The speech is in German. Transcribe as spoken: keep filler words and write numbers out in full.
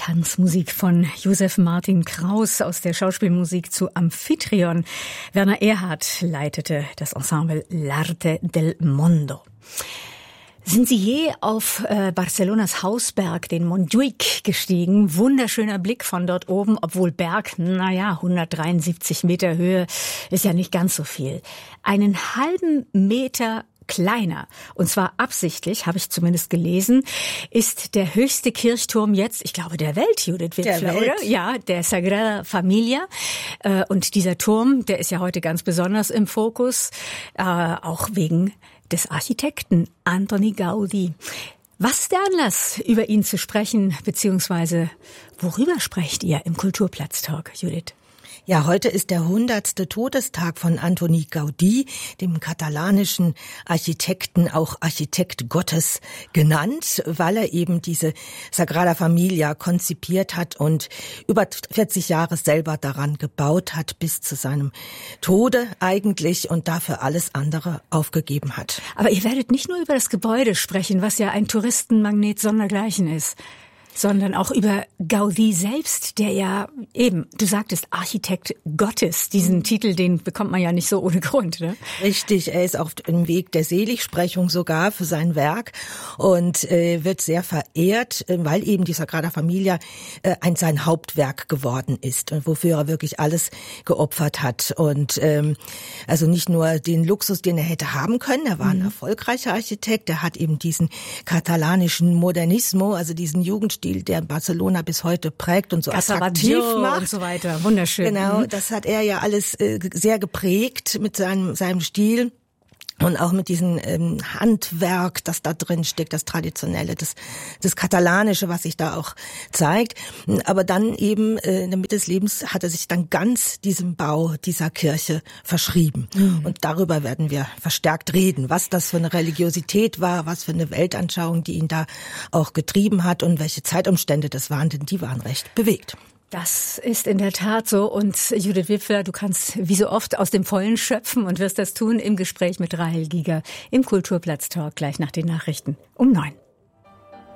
Tanzmusik von Josef Martin Kraus aus der Schauspielmusik zu Amphitryon. Werner Erhard leitete das Ensemble L'Arte del Mondo. Sind Sie je auf äh, Barcelonas Hausberg, den Montjuïc, gestiegen? Wunderschöner Blick von dort oben, obwohl Berg, naja, hundertdreiundsiebzig Meter Höhe ist ja nicht ganz so viel. Einen halben Meter kleiner, und zwar absichtlich, habe ich zumindest gelesen, ist der höchste Kirchturm jetzt, ich glaube, der Welt, Judith Wipfler, oder? Ja, der Sagrada Familia. Und dieser Turm, der ist ja heute ganz besonders im Fokus, auch wegen des Architekten Antoni Gaudí. Was ist der Anlass, über ihn zu sprechen, beziehungsweise worüber sprecht ihr im Kulturplatz-Talk, Judith? Ja, heute ist der hundertste Todestag von Antoni Gaudí, dem katalanischen Architekten, auch Architekt Gottes genannt, weil er eben diese Sagrada Familia konzipiert hat und über vierzig Jahre selber daran gebaut hat, bis zu seinem Tode eigentlich, und dafür alles andere aufgegeben hat. Aber ihr werdet nicht nur über das Gebäude sprechen, was ja ein Touristenmagnet sondergleichen ist, sondern auch über Gaudí selbst, der ja eben, du sagtest, Architekt Gottes. Diesen Titel, den bekommt man ja nicht so ohne Grund, ne? Richtig, er ist auf dem Weg der Seligsprechung sogar für sein Werk und äh, wird sehr verehrt, äh, weil eben die Sagrada Familia äh, ein sein Hauptwerk geworden ist und wofür er wirklich alles geopfert hat. Und ähm, also nicht nur den Luxus, den er hätte haben können, er war ein mhm. erfolgreicher Architekt, er hat eben diesen katalanischen Modernismo, also diesen Jugendstil, der Barcelona bis heute prägt und so attraktiv macht und so weiter. Wunderschön. Genau, das hat er ja alles äh, sehr geprägt mit seinem seinem Stil. Und auch mit diesem ähm, Handwerk, das da drin steckt, das Traditionelle, das, das Katalanische, was sich da auch zeigt. Aber dann eben äh, in der Mitte des Lebens hat er sich dann ganz diesem Bau dieser Kirche verschrieben. Mhm. Und darüber werden wir verstärkt reden, was das für eine Religiosität war, was für eine Weltanschauung, die ihn da auch getrieben hat und welche Zeitumstände das waren, denn die waren recht bewegt. Das ist in der Tat so. Und Judith Wipfler, du kannst wie so oft aus dem Vollen schöpfen und wirst das tun im Gespräch mit Rahel Giger im Kulturplatz-Talk gleich nach den Nachrichten um neun.